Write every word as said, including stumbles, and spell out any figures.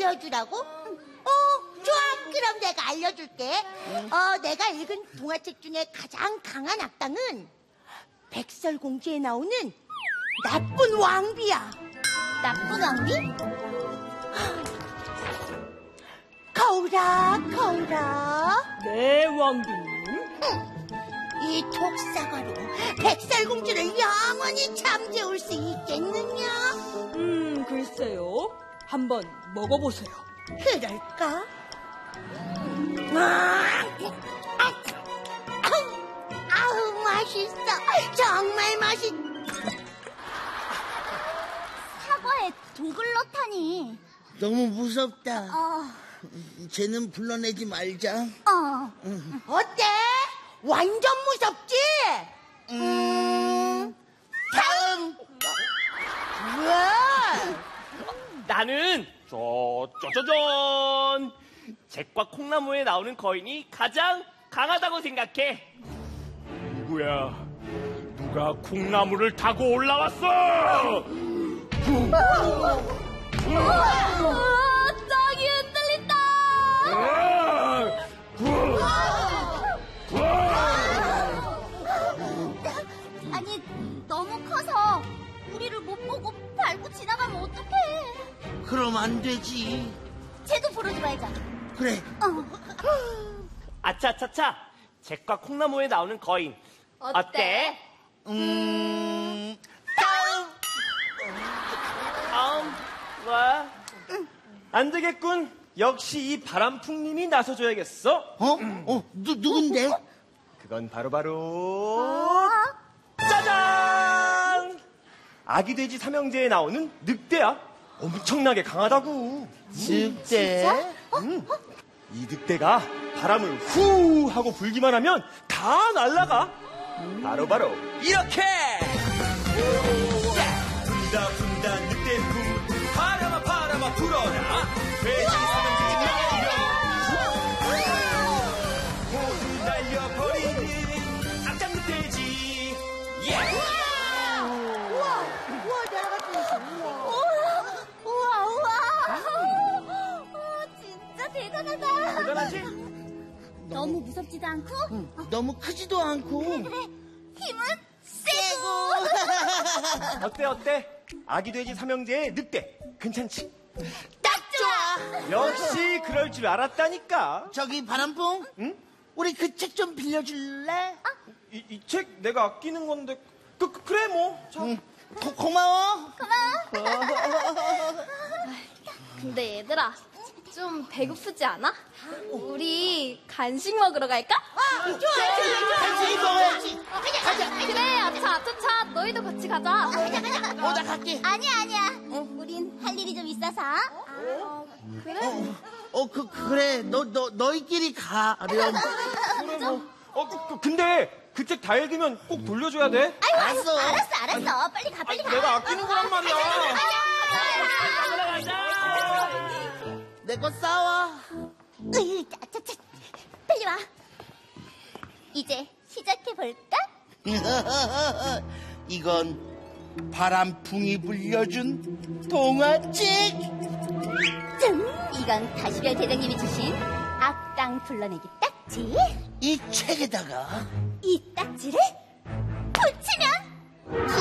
알려주라고? 어, 좋아. 그럼 내가 알려줄게. 어, 내가 읽은 동화책 중에 가장 강한 악당은 백설공주에 나오는 나쁜 왕비야. 나쁜 왕비? 거울아, 거울아. 네, 왕비. 이 독사과로 백설공주를 영원히 잠재울 수 있겠느냐? 음, 글쎄요. 한번 먹어보세요. 그럴까? 아, 아우, 맛있어. 정말 맛있. 사과에 독을 넣다니. 너무 무섭다. 어, 쟤는 불러내지 말자. 어. 어때? 완전 무섭지? 음, 다음. 왜? 나는 저, 짜자잔! 잭과 콩나무에 나오는 거인이 가장 강하다고 생각해. 누구야? 누가 콩나무를 타고 올라왔어? 우와, 땅이 흔들린다. 아니, 너무 커서 우리를 못 보고 밟고 지나가면 어떡해. 그럼 안 되지. 쟤도 부르지 말자. 그래. 어. 아차차차! 잭과 콩나무에 나오는 거인. 어때? 음, 다음! 다음, 와. 안 되겠군. 역시 이 바람풍님이 나서줘야겠어. 어? 어, 누, 누군데? 그건 바로바로 어? 짜잔! 아기 돼지 삼형제에 나오는 늑대야. 엄청나게 강하다고. 늑대? 음. 이 늑대가 바람을 후 하고 불기만 하면 다 날아가. 바로바로 이렇게. 분다 분다 늑대풍 바람아 바람아 불어라. 돼지 삼형제 모두 날려버리는 악당 늑대지. 예! 우와, 우와, 내가 우와. 우와, 우와. 우와, 진짜 대단하다. 대단하지? 너무 무섭지도 않고, 응, 너무 크지도 않고. 그래, 힘은 세고. 어때 어때? 아기 돼지 삼형제의 늑대 괜찮지? 딱 좋아. 역시 그럴 줄 알았다니까. 저기 바람풍? 응? 우리 그 책 좀 빌려줄래? 이 이 책 내가 아끼는 건데 그, 그 그래 뭐. 자. 응. 고, 고마워. 근데 얘들아, 좀 배고프지 않아? 우리 간식 먹으러 갈까? 아, 좋아, 좋아, 같이 먹어야지. 그래, 아차, 아차차, 너희도 같이 가자. 오다 갈게. 아니야, 아니야. 우린 할 일이 좀 있어서. 그래? 어, 어, 그, 그래. 너, 너, 너희끼리 가렴. 그래 뭐. 어 그, 그, 근데 그 책 다 읽으면 꼭 돌려줘야 돼. 아이고, 알았어. 알았어, 알았어. 빨리 가, 빨리 가. 내가 아끼는 거란 말이야. 내 거 싸워. 으이, 자, 자, 자. 빨리 와. 이제 시작해볼까? 이건 바람풍이 불려준 동화책. 짠! 이건 다시별 대장님이 주신 악당 불러내기 딱지. 이 책에다가 이 딱지를 붙이면